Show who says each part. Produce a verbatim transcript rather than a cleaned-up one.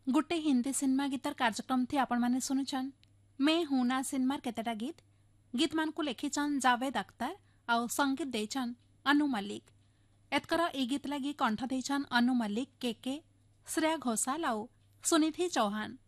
Speaker 1: गुटे Hindi cinema गीतर कार्यक्रम थी आपण माने सुनुछन। मैं हूं ना सिनेमार केतेटा गीत गीत मान को लिखिछन जावेद अख्तर और संगीत देछन अनु मल्लिक। एतकर ए गीत लगी कंठ देछन अनु मल्लिक, के के, श्रेया घोषाल और सुनिधि चौहान।